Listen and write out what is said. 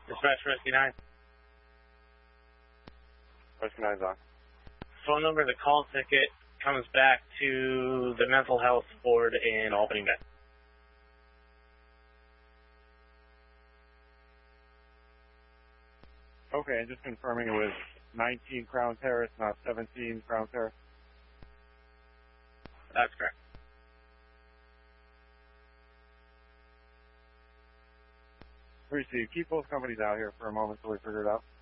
Dispatch Rescue 9. Rescue 9's on. Phone number of the call ticket comes back to the mental health board in Albany, Mass. Okay, and just confirming it was 19 Crown Terrace, not 17 Crown Terrace. That's correct. Receive. Keep both companies out here for a moment till we figure it out.